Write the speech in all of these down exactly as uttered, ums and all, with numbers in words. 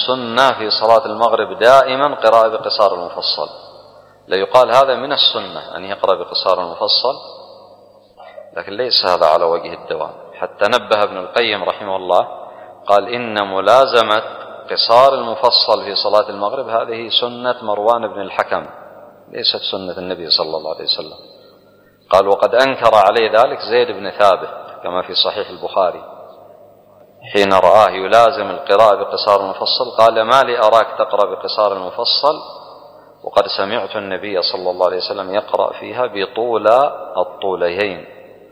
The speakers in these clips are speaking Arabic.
السنة في صلاة المغرب دائما قراءة بقصار المفصل، لا يقال هذا من السنة أن يقرأ بقصار المفصل، لكن ليس هذا على وجه الدوام. حتى نبه ابن القيم رحمه الله قال إن ملازمة قصار المفصل في صلاة المغرب هذه سنة مروان بن الحكم، ليست سنة النبي صلى الله عليه وسلم. قال وقد أنكر عليه ذلك زيد بن ثابت كما في صحيح البخاري حين رآه يلازم القراءة بقصار المفصل، قال ما لي أراك تقرأ بقصار المفصل وقد سمعت النبي صلى الله عليه وسلم يقرأ فيها بطول الطوليين،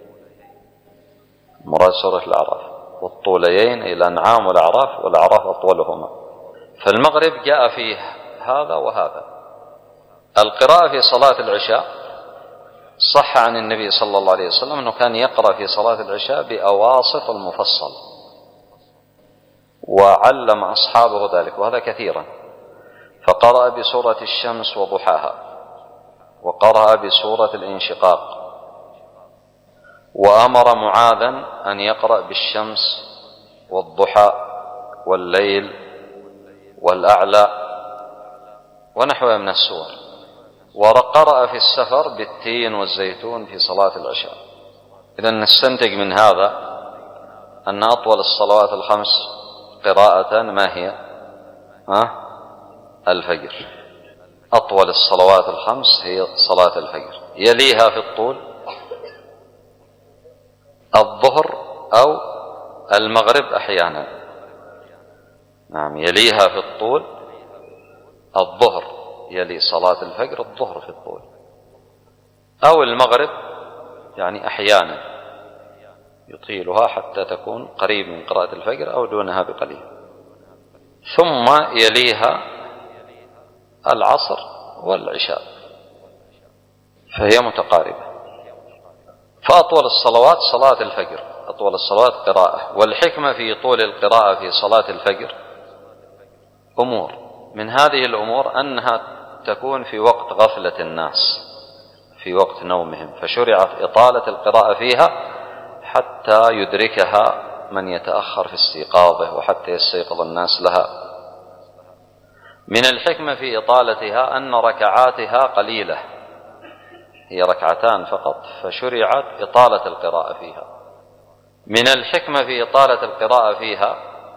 مراد سورة الأعراف، والطوليين إلى الأنعام والأعراف، والأعراف أطولهما. فالمغرب جاء فيه هذا وهذا. القراءة في صلاة العشاء صح عن النبي صلى الله عليه وسلم أنه كان يقرأ في صلاة العشاء بأواسط المفصل، وعلم أصحابه ذلك وهذا كثيرا، فقرأ بسورة الشمس وضحاها، وقرأ بسورة الانشقاق، وأمر معاذا أن يقرأ بالشمس والضحى والليل والأعلى ونحوها من السور، وقرأ في السفر بالتين والزيتون في صلاة العشاء. إذن نستنتج من هذا أن أطول الصلوات الخمس قراءة ما هي؟ ها؟ الفجر. أطول الصلوات الخمس هي صلاة الفجر، يليها في الطول الظهر أو المغرب أحيانا، نعم يليها في الطول الظهر، يلي صلاة الفجر الظهر في الطول، أو المغرب يعني أحيانا يطيلها حتى تكون قريب من قراءة الفجر أو دونها بقليل، ثم يليها العصر والعشاء، فهي متقاربة. فأطول الصلوات صلاة الفجر، أطول الصلوات قراءة. والحكمة في طول القراءة في صلاة الفجر أمور، من هذه الأمور أنها تكون في وقت غفلة الناس، في وقت نومهم، فشرعت إطالة القراءة فيها حتى يدركها من يتأخر في استيقاظه وحتى يستيقظ الناس لها. من الحكمة في إطالتها أن ركعاتها قليلة، هي ركعتان فقط، فشرعت إطالة القراءة فيها. من الحكمة في إطالة القراءة فيها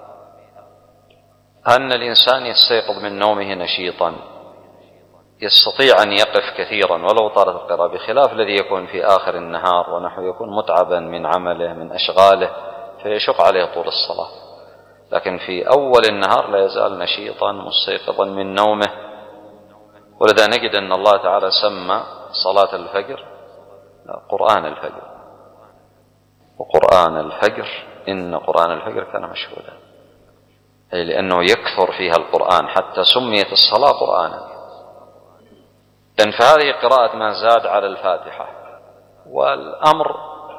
أن الإنسان يستيقظ من نومه نشيطا، يستطيع أن يقف كثيرا ولو طالت القراءة، بخلاف الذي يكون في آخر النهار ونحو يكون متعبا من عمله من أشغاله فيشق عليه طول الصلاة، لكن في أول النهار لا يزال نشيطا مستيقظا من نومه. ولذا نجد أن الله تعالى سمى صلاة الفجر قرآن الفجر، وقرآن الفجر إن قرآن الفجر كان مشهودا، أي لأنه يكثر فيها القرآن حتى سميت الصلاة قرآنا. إذن فهذه قراءة ما زاد على الفاتحة، والأمر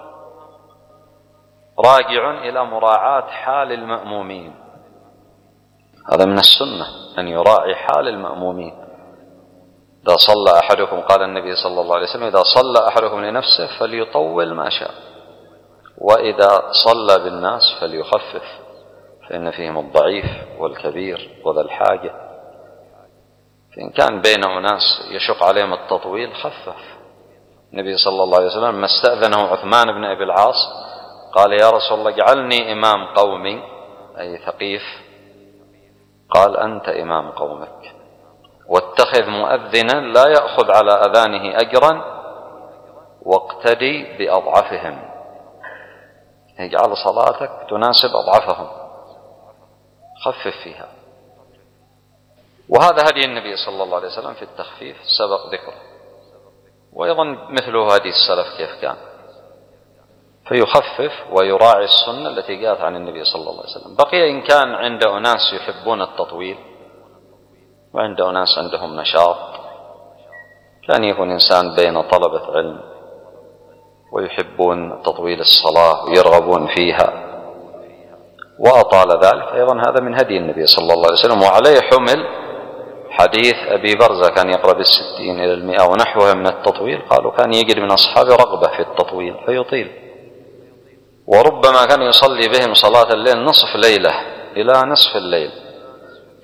راجع إلى مراعاة حال المأمومين، هذا من السنة أن يراعي حال المأمومين. إذا صلى أحدكم، قال النبي صلى الله عليه وسلم إذا صلى أحدكم لنفسه فليطول ما شاء، وإذا صلى بالناس فليخفف، فإن فيهم الضعيف والكبير وذا الحاجة، فإن كان بين أناس يشق عليهم التطويل خفف. النبي صلى الله عليه وسلم ما استأذنه عثمان بن أبي العاص قال يا رسول الله اجعلني إمام قومي، أي ثقيف، قال أنت إمام قومك، واتخذ مؤذنا لا يأخذ على أذانه أجرا واقتدي بأضعفهم، اجعل صلاتك تناسب أضعفهم، خفف فيها. وهذا هدي النبي صلى الله عليه وسلم في التخفيف سبق ذكره، وأيضا مثله هدي السلف كيف كان، فيخفف ويراعي السنة التي جاءت عن النبي صلى الله عليه وسلم. بقي إن كان عند أناس يحبون التطويل وعند أناس عندهم نشاط، كان يكون إنسان بين طلبة علم ويحبون تطويل الصلاة ويرغبون فيها وأطال ذلك، أيضا هذا من هدي النبي صلى الله عليه وسلم. وعليه حمل حديث أبي برزة كان يقرأ بالستين إلى المئة ونحوها من التطويل، قالوا كان يجد من أصحابه رغبة في التطويل فيطيل، وربما كان يصلي بهم صلاة الليل نصف ليلة إلى نصف الليل،